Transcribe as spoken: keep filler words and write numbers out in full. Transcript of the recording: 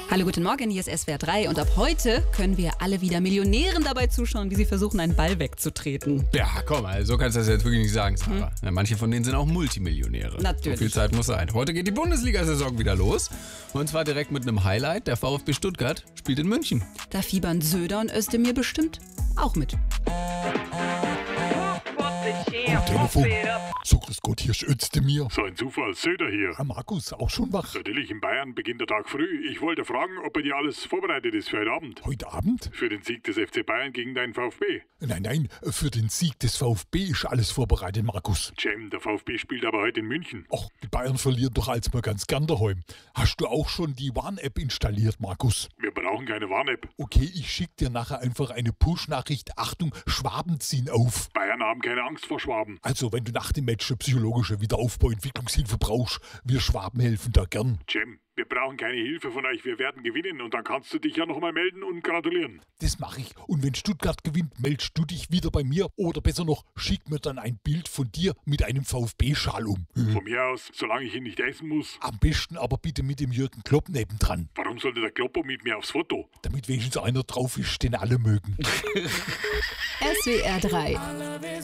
Hallo, guten Morgen, hier ist S W R drei und ab heute können wir alle wieder Millionären dabei zuschauen, wie sie versuchen, einen Ball wegzutreten. Ja, komm, also so kannst du das jetzt wirklich nicht sagen, Sarah. Hm. Ja, manche von denen sind auch Multimillionäre. Natürlich. So viel Zeit muss sein. Heute geht die Bundesliga-Saison wieder los. Und zwar direkt mit einem Highlight. Der VfB Stuttgart spielt in München. Da fiebern Söder und Özdemir bestimmt auch mit. Telefon. So, grüß Gott, hier ist Özdemir. So ein Zufall, Söder hier. Herr Markus, auch schon wach? Natürlich, in Bayern beginnt der Tag früh. Ich wollte fragen, ob bei dir alles vorbereitet ist für heute Abend. Heute Abend? Für den Sieg des F C Bayern gegen deinen VfB. Nein, nein, für den Sieg des VfB ist alles vorbereitet, Markus. Cem, der VfB spielt aber heute in München. Ach, die Bayern verlieren doch als mal ganz gern daheim. Hast du auch schon die Warn-App installiert, Markus? Wir brauchen keine Warn-App. Okay, ich schick dir nachher einfach eine Push-Nachricht. Achtung, Schwaben ziehen auf. Bayern haben keine Angst vor Schwaben. Also, wenn du nach dem Match eine psychologische Wiederaufbau, Entwicklungshilfe brauchst, wir Schwaben helfen da gern. Cem, wir brauchen keine Hilfe von euch, wir werden gewinnen und dann kannst du dich ja nochmal melden und gratulieren. Das mache ich. Und wenn Stuttgart gewinnt, meldest du dich wieder bei mir oder besser noch, schick mir dann ein Bild von dir mit einem VfB-Schal um. Von mir aus, solange ich ihn nicht essen muss. Am besten aber bitte mit dem Jürgen Klopp nebendran. Warum sollte der Kloppo mit mir aufs Foto? Damit wenigstens einer drauf ist, den alle mögen. S W R drei